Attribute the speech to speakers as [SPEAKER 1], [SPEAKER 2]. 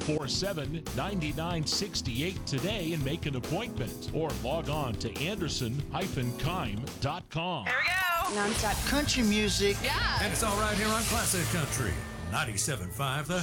[SPEAKER 1] 847-9968 today and make an appointment. Or log on to anderson-kime.com.
[SPEAKER 2] Here we go.
[SPEAKER 3] Nonstop
[SPEAKER 4] Country music.
[SPEAKER 2] Yeah.
[SPEAKER 5] And it's all right here on Classic Country 97.5 The